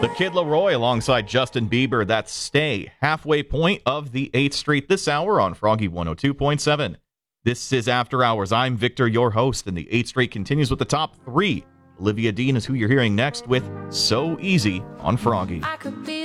The Kid Laroi alongside Justin Bieber. That's Stay, halfway point of the 8th Street this hour on Froggy 102.7. This is After Hours. I'm Victor, your host, and the 8th Street continues with the top 3. Olivia Dean is who you're hearing next with So Easy on Froggy. I could be